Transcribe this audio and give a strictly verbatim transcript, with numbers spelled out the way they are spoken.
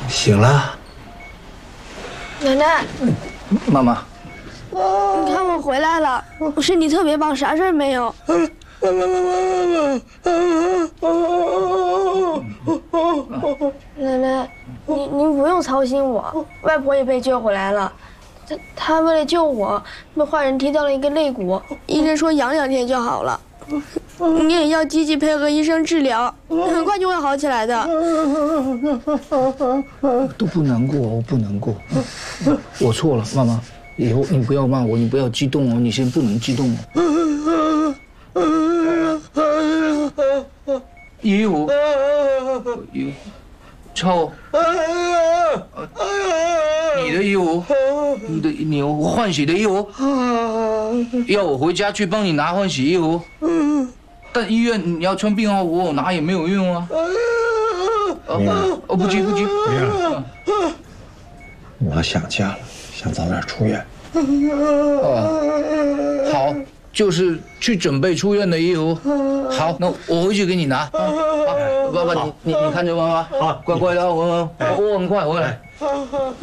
醒了。 奶奶， 妈妈， 你看我回来了，我身体特别棒，啥事儿没有。奶奶，您您不用操心我，外婆也被救回来了。她她为了救我，被坏人踢掉了一个肋骨，医生说养两天就好了。你也要积极配合医生治疗，很快就会好起来的。 都不难过，我不难过，我错了，妈妈，以后你不要骂我，你不要激动哦，你先不能激动哦。一五，一臭，你的衣服，你的你有换洗的衣服，要我回家去帮你拿换洗衣服，但医院你要穿病号服，我拿也没有用啊。哦，不急不急。 明儿，我想家了，想早点出院。 哦，好，就是去准备出院的衣服。好，那我回去给你拿。好，爸爸，你你你看着妈妈，好，乖乖的，我我我很快回来。